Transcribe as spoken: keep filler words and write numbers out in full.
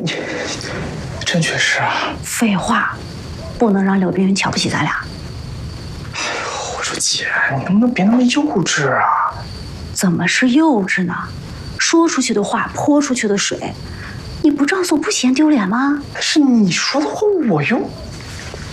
你真缺失啊！ 废话，不能让柳冰云瞧不起咱俩。 哎呦，我说姐，你能不能别那么幼稚啊？ 怎么是幼稚呢？说出去的话，泼出去的水，你不照做不嫌丢脸吗？ 但是你说的话，我又